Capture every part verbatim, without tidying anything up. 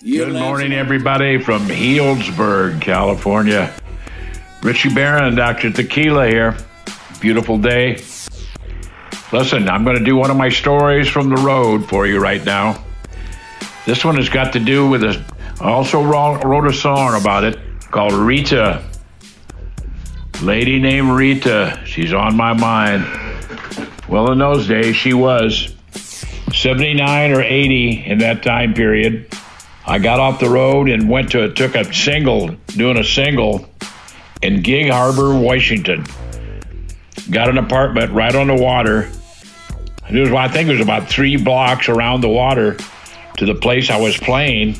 Good morning, everybody, from Healdsburg, California. Richie Barron, Doctor Tequila here. Beautiful day. Listen, I'm going to do one of my stories from the road for you right now. This one has got to do with a, I also wrote a song about it called Rita. Lady named Rita, she's on my mind. Well, in those days, she was seventy-nine or eighty in that time period. I got off the road and went to, took a single, doing a single in Gig Harbor, Washington. Got an apartment right on the water. It was, I think it was about three blocks around the water to the place I was playing.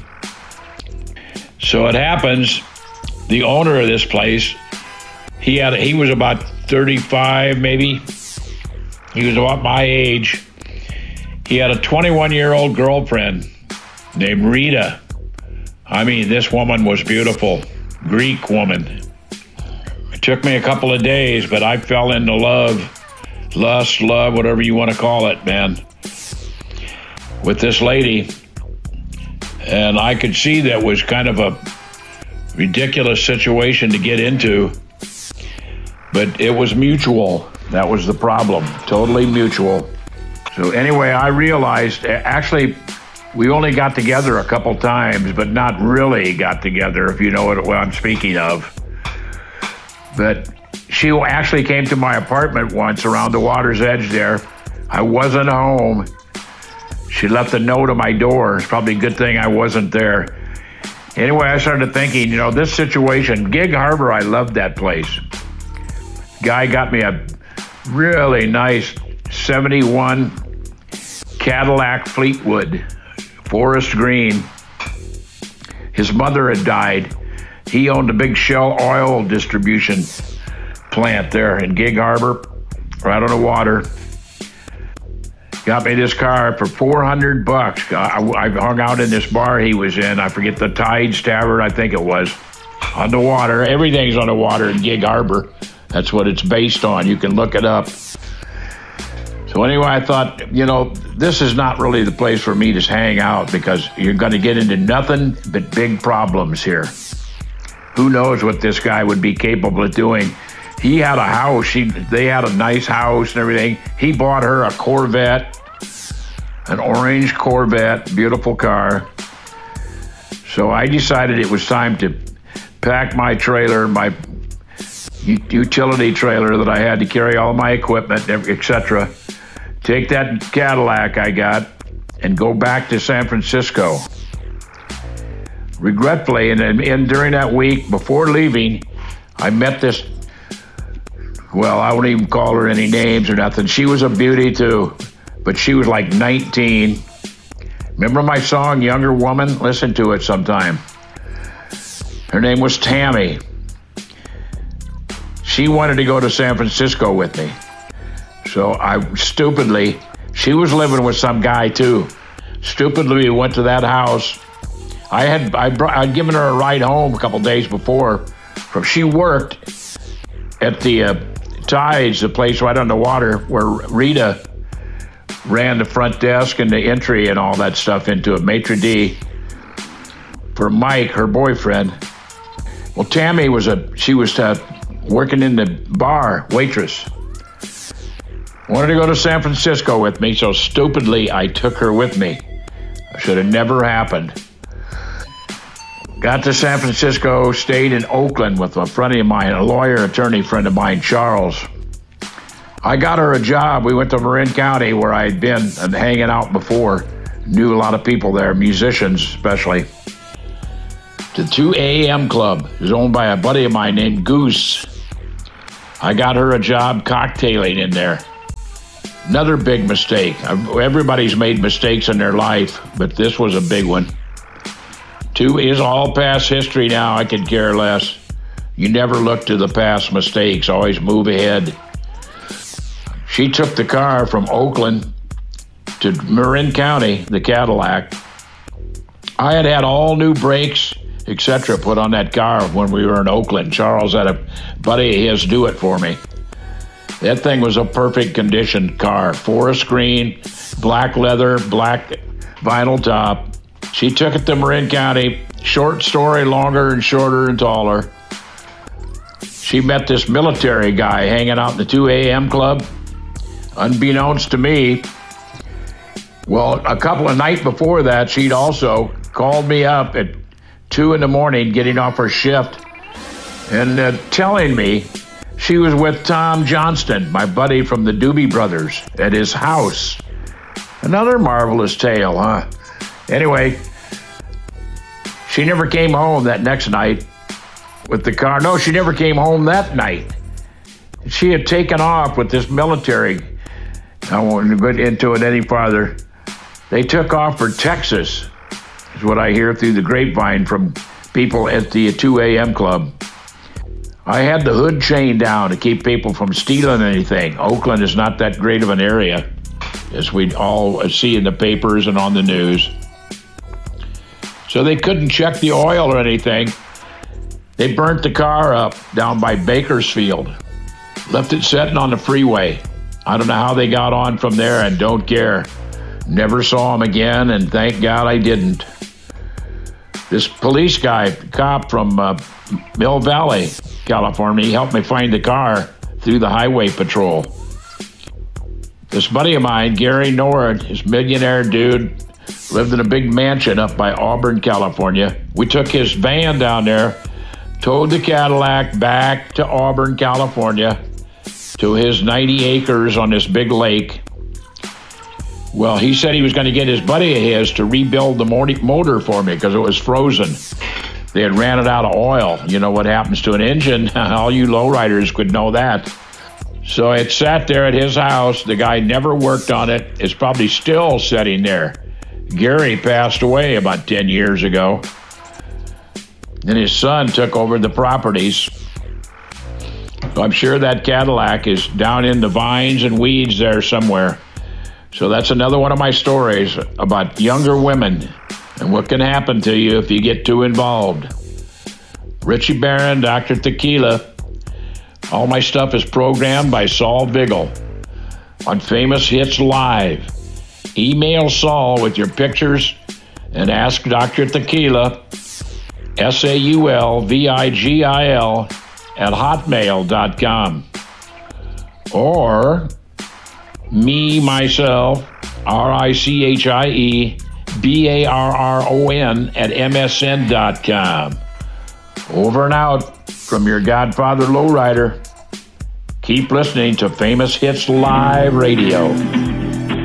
So it happens, the owner of this place, he had he was about thirty-five maybe. He was about my age. He had a twenty-one-year-old girlfriend named Rita. I mean, this woman was beautiful. Greek woman. It took me a couple of days, but I fell into love, lust, love, whatever you want to call it, man, with this lady. And I could see that was kind of a ridiculous situation to get into, but it was mutual. That was the problem. Totally mutual. So anyway, I realized, actually, we only got together a couple times, but not really got together, if you know what, what I'm speaking of. But she actually came to my apartment once around the water's edge there. I wasn't home. She left a note on my door. It's probably a good thing I wasn't there. Anyway, I started thinking, you know, this situation, Gig Harbor, I loved that place. Guy got me a really nice seventy-one Cadillac Fleetwood, forest green. His mother had died. He owned a big Shell oil distribution plant there in Gig Harbor, right on the water. Got me this car for four hundred bucks. I, I hung out in this bar he was in. I forget the Tides Tavern, I think it was. On the water. Everything's on the water in Gig Harbor. That's what it's based on. You can look it up. So anyway, I thought, you know, this is not really the place for me to hang out because you're going to get into nothing but big problems here. Who knows what this guy would be capable of doing. He had a house. He, they had a nice house and everything. He bought her a Corvette, an orange Corvette, beautiful car. So I decided it was time to pack my trailer, my utility trailer that I had to carry all my equipment, et cetera, take that Cadillac I got and go back to San Francisco. Regretfully, and, and during that week before leaving, I met this, well, I won't even call her any names or nothing. She was a beauty too, but she was like nineteen. Remember my song, Younger Woman? Listen to it sometime. Her name was Tammy. She wanted to go to San Francisco with me. So I stupidly, she was living with some guy too. Stupidly went to that house. I had I brought, I'd given her a ride home a couple days before. From she worked at the uh, Tides, the place right on the water where Rita ran the front desk and the entry and all that stuff into a maitre d' for Mike, her boyfriend. Well, Tammy was a she was uh, working in the bar, waitress. Wanted to go to San Francisco with me, so stupidly I took her with me. Should have never happened. Got to San Francisco, stayed in Oakland with a friend of mine, a lawyer attorney friend of mine, Charles. I got her a job. We went to Marin County where I had been and hanging out before. Knew a lot of people there, musicians especially. The two A M Club is owned by a buddy of mine named Goose. I got her a job cocktailing in there. Another big mistake. Everybody's made mistakes in their life, but this was a big one. Two is all past history now. I could care less. You never look to the past mistakes. Always move ahead. She took the car from Oakland to Marin County, the Cadillac. I had had all new brakes, et cetera, put on that car when we were in Oakland. Charles had a buddy of his do it for me. That thing was a perfect condition car. Forest green, black leather, black vinyl top. She took it to Marin County. Short story, longer and shorter and taller. She met this military guy hanging out in the two a.m. club. Unbeknownst to me, well, a couple of nights before that, she'd also called me up at two in the morning, getting off her shift, and uh, telling me she was with Tom Johnston, my buddy from the Doobie Brothers, at his house. Another marvelous tale, huh? Anyway, she never came home that next night with the car. No, she never came home that night. She had taken off with this military. I won't get into it any farther. They took off for Texas, is what I hear through the grapevine from people at the two a.m. club. I had the hood chained down to keep people from stealing anything. Oakland is not that great of an area, as we all see in the papers and on the news. So they couldn't check the oil or anything. They burnt the car up down by Bakersfield, left it sitting on the freeway. I don't know how they got on from there and don't care. Never saw him again, and thank God I didn't. This police guy, cop from uh, Mill Valley, California, he helped me find the car through the highway patrol. This buddy of mine, Gary Nord, this millionaire dude, lived in a big mansion up by Auburn, California. We took his van down there, towed the Cadillac back to Auburn, California, to his ninety acres on this big lake. Well, he said he was going to get his buddy of his to rebuild the motor for me because it was frozen. They had ran it out of oil. You know what happens to an engine? All you lowriders could know that. So it sat there at his house. The guy never worked on it. It's probably still sitting there. Gary passed away about ten years ago. Then his son took over the properties. So I'm sure that Cadillac is down in the vines and weeds there somewhere. So that's another one of my stories about younger women and what can happen to you if you get too involved. Richie Barron, Doctor Tequila. All my stuff is programmed by Saul Vigil on Famous Hits Live. Email Saul with your pictures and ask Doctor Tequila, S A U L V I G I L, at hotmail dot com. Or me, myself, R I C H I E, B A R R O N, at M S N dot com. Over and out from your Godfather Lowrider. Keep listening to Famous Hits Live Radio.